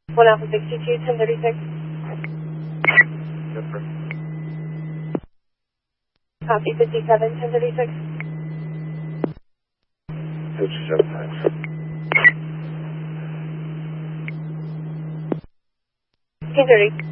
1 Alpha 62, 1036. Yes, sir. Copy 57, 1036. 57, thanks. 1030.